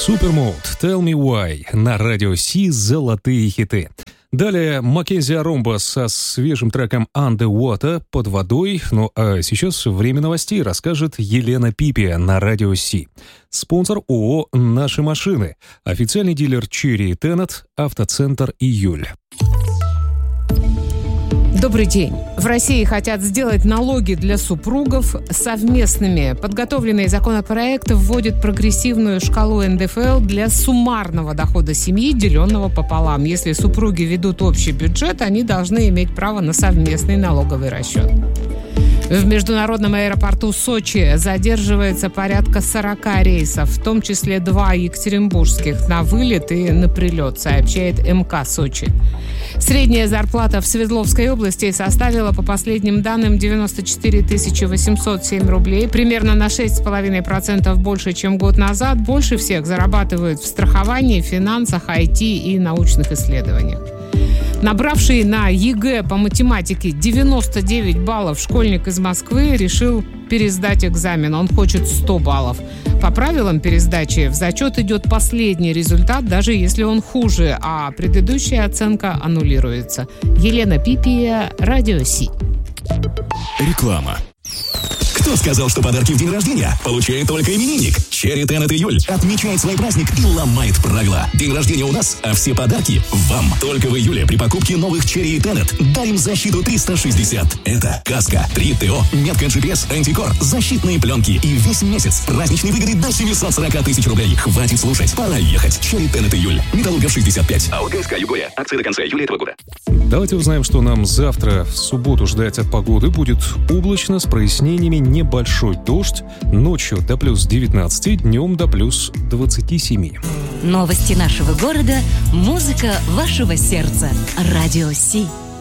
Supermode, Tell Me Why, на радио Си «Золотые хиты». Далее Маккензи Аромба со свежим треком Underwater, под водой. Ну а сейчас время новостей расскажет Елена Пипия на радио Си. Спонсор ООО «Наши машины». Официальный дилер Cherry Tenet, автоцентр «Июль». Добрый день. В России хотят сделать налоги для супругов совместными. Подготовленный законопроект вводит прогрессивную шкалу НДФЛ для суммарного дохода семьи, деленного пополам. Если супруги ведут общий бюджет, они должны иметь право на совместный налоговый расчет. В международном аэропорту Сочи задерживается порядка 40 рейсов, в том числе 2 екатеринбургских на вылет и на прилет, сообщает МК Сочи. Средняя зарплата в Свердловской области составила, по последним данным, 94 807 рублей, примерно на 6,5% больше, чем год назад. Больше всех зарабатывают в страховании, финансах, IT и научных исследованиях. Набравший на ЕГЭ по математике 99 баллов школьник из Москвы решил пересдать экзамен. Он хочет 100 баллов. По правилам пересдачи в зачет идет последний результат, даже если он хуже, а предыдущая оценка аннулируется. Елена Пипия, радио Си. Реклама. Кто сказал, что подарки в день рождения получает только именинник? Cherry Tenet «Июль» отмечает свой праздник и ломает правила. День рождения у нас, а все подарки вам. Только в июле при покупке новых Cherry Tenet дарим защиту 360. Это каска, 3 ТО, метка GPS, антикор, защитные пленки и весь месяц праздничные выгоды до 740 тысяч рублей. Хватит слушать, пора ехать. Cherry Tenet «Июль». Металлургов 65. АО-ГСК «Югория». Акции до конца июля этого года. Давайте узнаем, что нам завтра, в субботу, ждать от погоды. Будет облачно, с прояснениями, небольшой дождь. Ночью до плюс 19, днем до плюс 27. Новости нашего города, музыка вашего сердца. Радио Си.